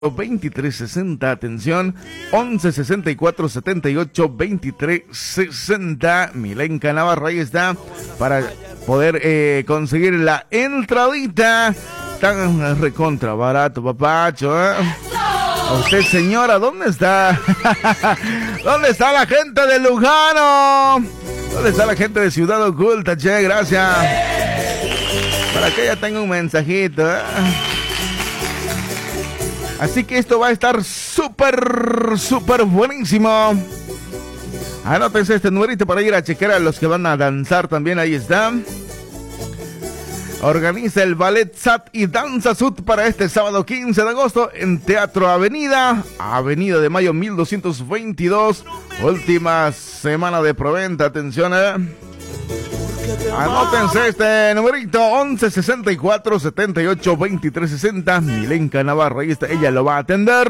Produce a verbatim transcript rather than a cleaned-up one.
veintitrés sesenta, atención, once sesenta y cuatro setenta y ocho veintitrés sesenta. Milenka Navarro, ahí está, para poder eh, conseguir la entradita. Tan recontra barato, papacho, ¿eh? A usted, señora, ¿dónde está? ¿Dónde está la gente de Lugano? ¿Dónde está la gente de Ciudad Oculta, che? Gracias. Para que ella tenga un mensajito, ¿eh? Así que esto va a estar súper, súper buenísimo. Anótense este numerito para ir a chequear a los que van a danzar también. Ahí está. Organiza el Ballet S A T y Danza Sud para este sábado quince de agosto en Teatro Avenida, Avenida de Mayo mil doscientos veintidós. Última semana de preventa. Atención, ¿eh? Anótense este numerito, once sesenta y cuatro setenta y ocho veintitrés sesenta. Milenka Navarro, ahí está, ella lo va a atender.